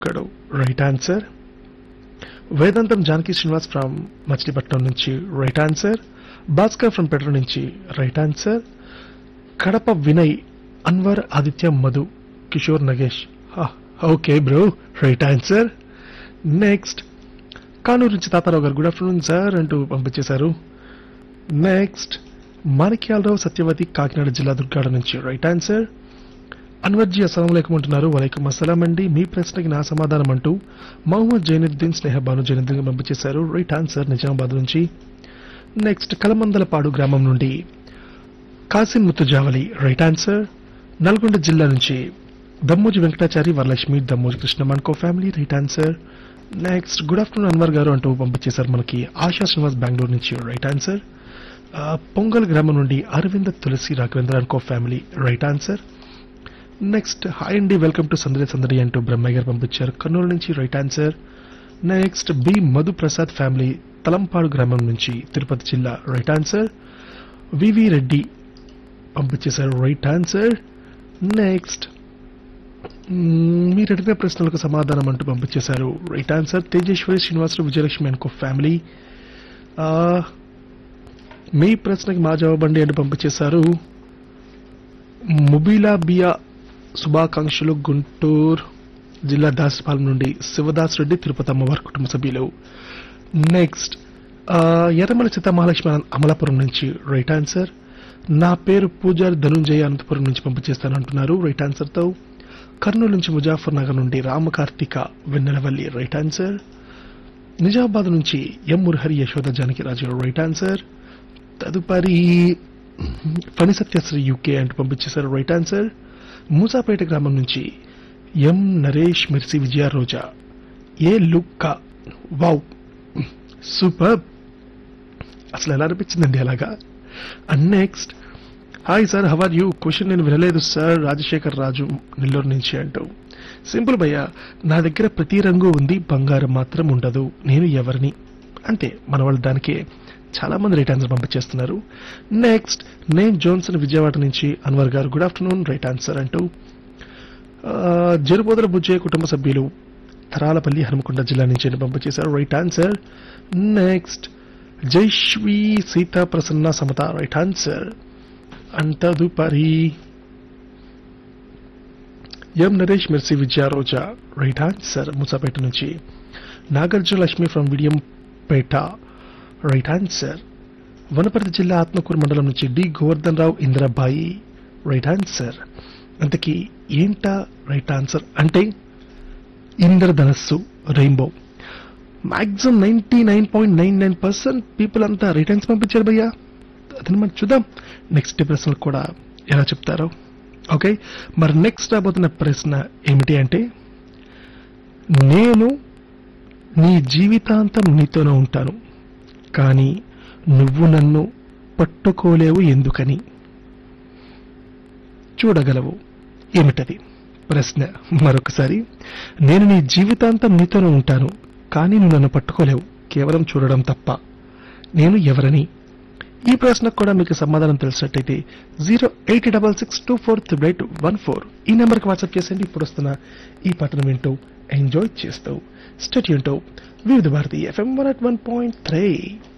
కడు right answer. Vedantam Janaki Srinivas from Machilipatnam నుంచి right answer. Bhaskar from petro నుంచి right answer. Kadapa Vinay, Anwar, Aditya, Madhu, Kishore, Nagesh. Okay bro, right answer. Next Kanuru నుంచి తాతారావు గారు గుడ్ ఆఫ్టర్నూన్ సార్ అంటూ పంపించేశారు. నెక్స్ట్ మాణిక్యాలరావు సత్యవతి కాకినాడ జిల్లా దుర్గాడ నుంచి రైట్ ఆన్సర్. అన్వర్జీ అస్సలాము అలైకుం అంటున్నారు. వలైకుం అస్సలాం అండి, మీ ప్రశ్నకి నా సమాధానం అంటూ మహమ్మద్ జైనుద్దీన్ స్నేహబాను జైనుద్దీన్ పంపించేశారు రైట్ ఆన్సర్ నిజామాబాద్ నుంచి. నెక్స్ట్ కలమందలపాడు గ్రామం నుండి కాసిం ముత్తుజావలి రైట్ ఆన్సర్. నల్గొండ జిల్లా నుంచి దమ్మోజి వెంకటాచారి, వరలక్ష్మి, దమ్మోజి కృష్ణమాన్ కో family right answer. Next good afternoon Anwar గారు అంటూ పంపించేశారు మనకి ఆశా శ్రీనివాస్ బెంగళూరు నుంచి రైట్ ఆన్సర్. పొంగల్ గ్రామం నుండి అరవింద, తులసి, Raghavendra and co family right answer. Next hi అండి, వెల్కమ్ టు సందడి సందడి అంటూ బ్రహ్మయ్య గారు పంపించారు కర్నూలు నుంచి right answer. Next B Madhu Prasad family Talampadu గ్రామం నుంచి తిరుపతి జిల్లా రైట్ ఆన్సర్. వివి రెడ్డి పంపించేశారు రైట్ ఆన్సర్. నెక్స్ట్ మీరు అడిగిన ప్రశ్నలకు సమాధానం అంటూ పంపించేశారు right answer. Tejeswari, Srinivasarao, Vijayalakshmi and co family. మీ ప్రశ్నకి మా జవాబండి అని పంపించేశారు. ముబీలా బియా శుభాకాంక్షలు, గుంటూరు జిల్లా దాసపాలెం నుండి శివదాస్ రెడ్డి, తిరుపతి అమ్మవారి కుటుంబ సభ్యులు. నెక్స్ట్ ఎర్రమల సీతామహాలక్ష్మి అమలాపురం నుంచి రైట్ ఆన్సర్. నా పేరు పూజారి ధనుంజయ, అనంతపురం నుంచి పంపించేస్తాను అంటున్నారు రైట్ ఆన్సర్తో. కర్నూలు నుంచి ముజాఫర్ నగర్ నుండి రామకార్తిక వెన్నెలవల్లి రైట్ ఆన్సర్. నిజామాబాద్ నుంచి ఎం మురహరి, యశోద, జానకి రాజు రైట్ ఆన్సర్. తదుపరి ఫణి సత్యశ్రీ యూకే అంటూ పంపించేశారు రైట్ ఆన్సర్. మూసాపేట గ్రామం నుంచి ఎం నరేష్, మిర్సి, విజయ, రోజా, ఏ లుక్క వావ్ సూపర్, అసలు ఎలా అనిపించిందండి అలాగా. And next hi sir how are you, question నేను వినలేదు సార్, రాజశేఖర్ రాజు నెల్లూరు నుంచి అంటూ. సింపుల్ భయ్యా, నా దగ్గర ప్రతి రంగు ఉంది, బంగారం మాత్రం ఉండదు, నేను ఎవరిని అంతే. మన వాళ్ళు దానికే చాలా మంది right answer పంపించేస్తున్నారు. Next name Jonsson Vijayawada నుంచి అన్వర్ గారు గుడ్ ఆఫ్టర్నూన్ రైట్ ఆన్సర్ అంటూ. జరుబోదల బుజ్జయ్య కుటుంబ సభ్యులు తరాలపల్లి, హనుమకొండ జిల్లా నుంచి పంపించేశారు right answer. Next జైశ్వీ, Sita, Prasanna, Samata right answer. And తదుపరి ఎం నరేష్, మిర్సి, విజయ, రోజా రైట్ ఆన్సర్ ముసాపేట నుంచి. Nagarjuna Lakshmi from Vidiyampeta right answer. Wanaparthy జిల్లా ఆత్మకూరు మండలం నుంచి డి గోవర్ధన్ రావు, ఇందిరాబాయి రైట్ ఆన్సర్. అంతకీ ఏంటా రైట్ ఆన్సర్ అంటే ఇంద్రధనస్సు, రెయిన్బో. మాక్సిమం 99.99% పీపుల్ అంతా రైట్ ఆన్సర్ పంపించారు భయ్యా. అదని మనం చూద్దాం నెక్స్ట్ ప్రశ్నలు కూడా ఎలా చెప్తారో. ఓకే, మరి నెక్స్ట్ రాబోతున్న ప్రశ్న ఏమిటి అంటే, నేను నీ జీవితాంతం నీతోనే ఉంటాను, కానీ నువ్వు నన్ను పట్టుకోలేవు ఎందుకని? చూడగలవు ఏమిటది? ప్రశ్న మరొకసారి, నేను నీ జీవితాంతం నీతోనే ఉంటాను, కానీ నువ్వు నన్ను పట్టుకోలేవు కేవలం చూడడం తప్ప, నేను ఎవరని? ఈ ప్రశ్నకు కూడా మీకు సమాధానం తెలిసినట్టయితే 08066243814 ఈ నెంబర్కి వాట్సాప్ చేసేయండి. ఇప్పుడు వస్తున్న ఈ పాటను వింటూ ఎంజాయ్ చేస్తూ స్టేట్ యూన్ టు వివిధ భారతి FM 101.3.